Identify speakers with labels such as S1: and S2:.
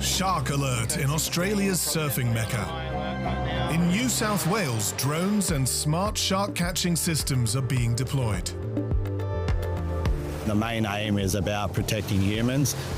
S1: Shark alert in Australia's surfing mecca. In New South Wales, drones and smart shark catching systems are being deployed.
S2: The main aim is about protecting humans